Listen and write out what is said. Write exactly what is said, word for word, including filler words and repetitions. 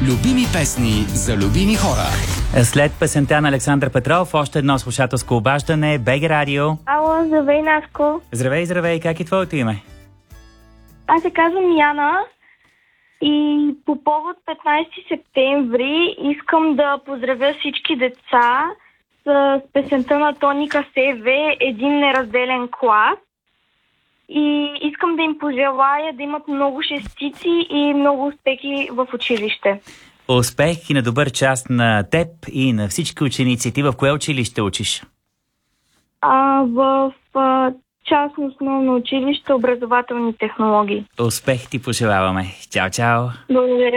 Любими песни за любими хора. След песента на Александър Петров, още едно слушателско обаждане. БГ Радио. Ало, здравей, Наско. Здравей, здравей. Как е твоето име? Аз се казвам Яна и по повод петнайсети септември искам да поздравя всички деца с песента на Тоника Севе "Един неразделен клас". И искам да им пожелая да имат много шестици и много успехи в училище. Успех и на добър час на теб и на всички ученици. Ти в кое училище учиш? А, в а, частно основно училище образователни технологии. Успех ти пожелаваме. Чао, чао. Благодаря.